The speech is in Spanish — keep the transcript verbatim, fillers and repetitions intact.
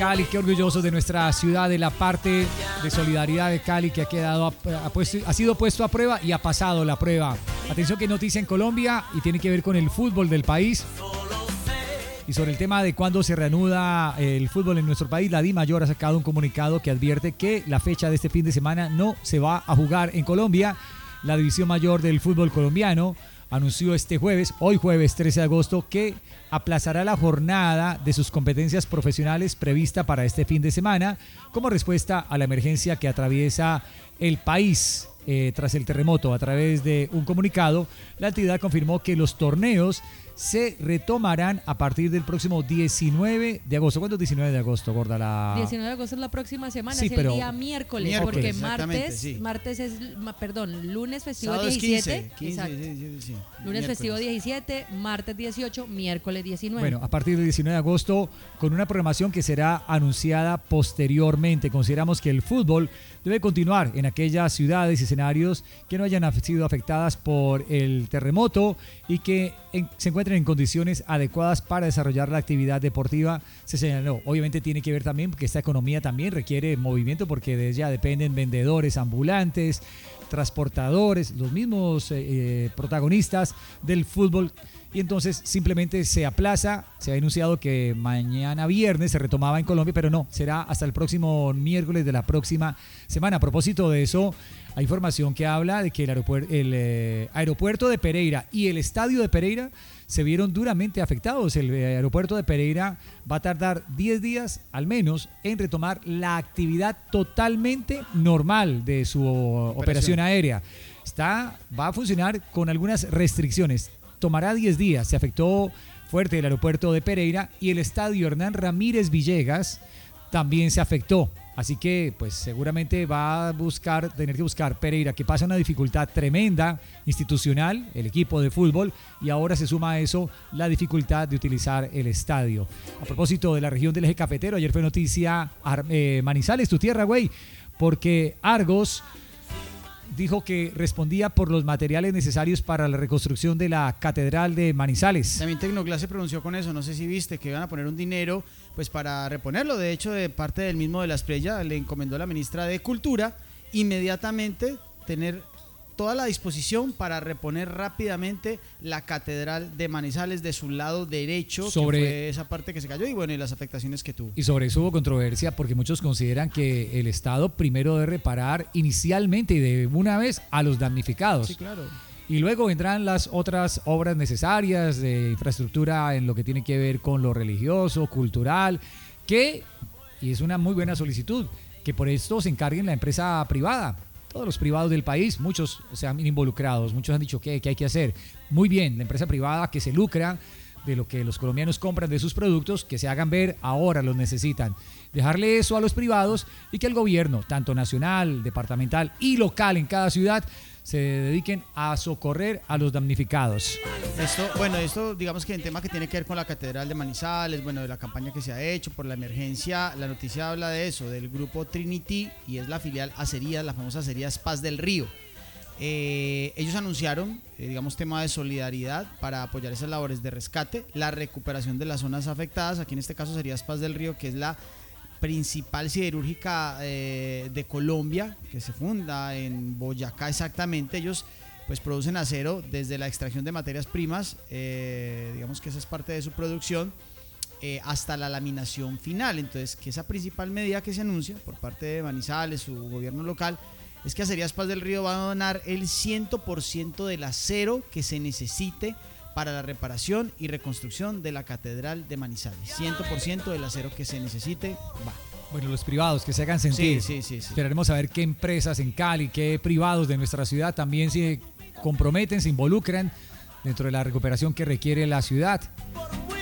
Cali, qué orgullosos de nuestra ciudad, de la parte de solidaridad de Cali que ha quedado, ha, puesto, ha sido puesto a prueba y ha pasado la prueba. Atención que noticia en Colombia y tiene que ver con el fútbol del país. Y sobre el tema de cuándo se reanuda el fútbol en nuestro país, la DIMAYOR ha sacado un comunicado que advierte que la fecha de este fin de semana no se va a jugar en Colombia. La División Mayor del Fútbol Colombiano anunció este jueves, hoy jueves trece de agosto, que aplazará la jornada de sus competencias profesionales prevista para este fin de semana como respuesta a la emergencia que atraviesa el país eh, tras el terremoto. A través de un comunicado, la entidad confirmó que los torneos se retomarán a partir del próximo diecinueve de agosto. ¿Cuándo es diecinueve de agosto, Gorda? La... diecinueve de agosto es la próxima semana, sí, es pero... el día miércoles, miércoles porque martes, sí. martes es, perdón, lunes festivo Sábado diecisiete, quince, quince, exacto. Sí, sí, sí. Lunes Miércoles. festivo diecisiete, martes dieciocho, miércoles diecinueve. Bueno, a partir del diecinueve de agosto, con una programación que será anunciada posteriormente. Consideramos que el fútbol debe continuar en aquellas ciudades y escenarios que no hayan sido afectadas por el terremoto y que en, se encuentren en condiciones adecuadas para desarrollar la actividad deportiva, se señaló. Obviamente tiene que ver también porque esta economía también requiere movimiento porque de ella dependen vendedores ambulantes, transportadores, los mismos eh, protagonistas del fútbol. Y entonces simplemente se aplaza. Se ha anunciado que mañana viernes se retomaba en Colombia, pero no, será hasta el próximo miércoles de la próxima semana. A propósito de eso, hay información que habla de que el aeropuerto, el, eh, aeropuerto de Pereira y el estadio de Pereira se vieron duramente afectados. El aeropuerto de Pereira va a tardar diez días al menos en retomar la actividad totalmente normal de su operación, operación aérea. Está, va a funcionar con algunas restricciones. Tomará diez días. Se afectó fuerte el aeropuerto de Pereira y el estadio Hernán Ramírez Villegas también se afectó. Así que pues seguramente va a buscar, tener que buscar Pereira, que pasa una dificultad tremenda institucional, el equipo de fútbol, y ahora se suma a eso la dificultad de utilizar el estadio. A propósito de la región del eje cafetero, ayer fue noticia eh, Manizales, tu tierra, güey, porque Argos dijo que respondía por los materiales necesarios para la reconstrucción de la Catedral de Manizales. También Tecnoglass se pronunció con eso, no sé si viste que iban a poner un dinero pues para reponerlo. De hecho, de parte del mismo de la Espriella le encomendó a la ministra de Cultura inmediatamente tener toda la disposición para reponer rápidamente la Catedral de Manizales de su lado derecho, sobre que fue esa parte que se cayó y bueno, y las afectaciones que tuvo. Y sobre eso hubo controversia porque muchos consideran que el Estado primero debe reparar inicialmente y de una vez a los damnificados. Sí, claro. Y luego vendrán las otras obras necesarias de infraestructura en lo que tiene que ver con lo religioso, cultural, que, y es una muy buena solicitud, que por esto se encarguen la empresa privada. Todos los privados del país, muchos se han involucrados, muchos han dicho que, que hay que hacer. Muy bien, la empresa privada que se lucra de lo que los colombianos compran de sus productos, que se hagan ver, ahora los necesitan. Dejarle eso a los privados y que el gobierno, tanto nacional, departamental y local en cada ciudad, se dediquen a socorrer a los damnificados. Esto, bueno, esto digamos que en tema que tiene que ver con la Catedral de Manizales, bueno, de la campaña que se ha hecho por la emergencia, la noticia habla de eso, del grupo Trinity y es la filial Acerías, la famosa Acerías Paz del Río. Eh, ellos anunciaron, eh, digamos, tema de solidaridad para apoyar esas labores de rescate, la recuperación de las zonas afectadas, aquí en este caso sería Paz del Río, que es la principal siderúrgica eh, de Colombia, que se funda en Boyacá exactamente. Ellos pues producen acero desde la extracción de materias primas, eh, digamos que esa es parte de su producción, eh, hasta la laminación final. Entonces, que esa principal medida que se anuncia por parte de Manizales, su gobierno local, es que Acerías Paz del Río va a donar el cien por ciento del acero que se necesite para la reparación y reconstrucción de la Catedral de Manizales. cien por ciento del acero que se necesite va. Bueno, los privados que se hagan sentir. Sí, sí, sí, sí. Esperaremos a ver qué empresas en Cali, qué privados de nuestra ciudad también se comprometen, se involucran dentro de la recuperación que requiere la ciudad.